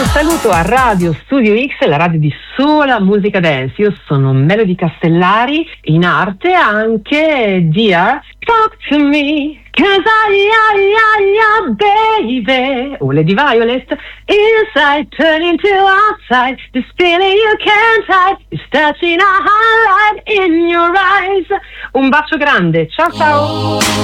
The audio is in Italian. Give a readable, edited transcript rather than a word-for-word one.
Saluto a Radio Studio X, la radio di sola musica dance. Io sono Melody Castellari, in arte anche Dear Talk to Me, 'cause baby, o Lady Violet, inside turning to outside, this feeling you can't hide is touching a highlight in your eyes. Un bacio grande, ciao ciao.